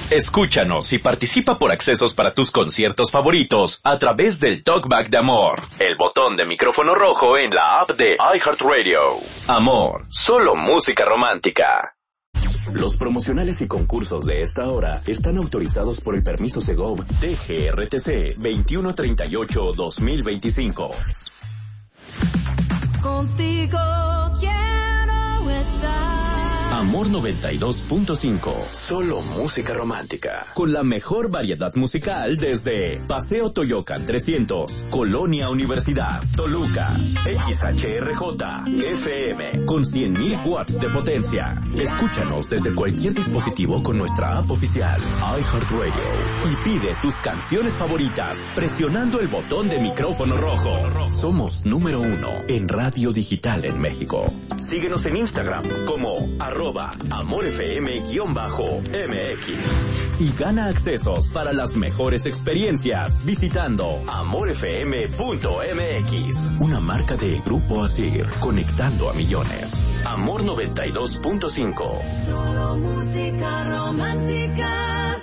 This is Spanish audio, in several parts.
Escúchanos y participa por accesos para tus conciertos favoritos a través del Talkback de Amor, el botón de micrófono rojo en la app de iHeartRadio. Amor, solo música romántica. Los promocionales y concursos de esta hora están autorizados por el permiso Segov DGRTC 2138-2025. Contigo quiero estar. Amor 92.5, solo música romántica. Con la mejor variedad musical desde Paseo Toyocan 300, Colonia Universidad, Toluca, XHRJ, FM, con 100,000 watts de potencia. Escúchanos desde cualquier dispositivo con nuestra app oficial, iHeartRadio. Y pide tus canciones favoritas presionando el botón de micrófono rojo. Somos número 1 en radio digital en México. Síguenos en Instagram como @AmorFM_MX y gana accesos para las mejores experiencias visitando AmorFM.mx, una marca de Grupo Asir, conectando a millones. Amor 92.5. Solo música romántica.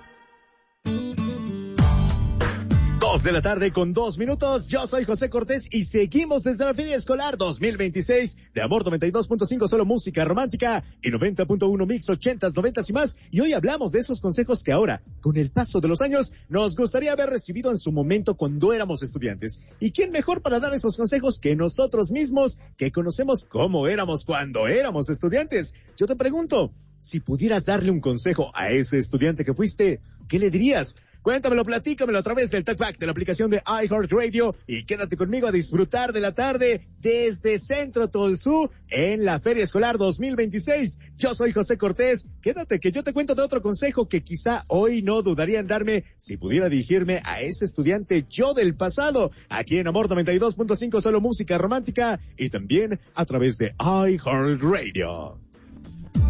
2:02 p.m. Yo soy José Cortés y seguimos desde la Feria Escolar 2026 de Amor 92.5, solo música romántica, y 90.1 mix, 80s, 90s y más. Y hoy hablamos de esos consejos que ahora, con el paso de los años, nos gustaría haber recibido en su momento cuando éramos estudiantes. ¿Y quién mejor para dar esos consejos que nosotros mismos, que conocemos cómo éramos cuando éramos estudiantes? Yo te pregunto, si pudieras darle un consejo a ese estudiante que fuiste, ¿qué le dirías? Cuéntamelo, platícamelo a través del Talkback de la aplicación de iHeartRadio y quédate conmigo a disfrutar de la tarde desde Centro Tolsú en la Feria Escolar 2026. Yo soy José Cortés. Quédate que yo te cuento de otro consejo que quizá hoy no dudaría en darme si pudiera dirigirme a ese estudiante yo del pasado, aquí en Amor 92.5, solo música romántica, y también a través de iHeartRadio.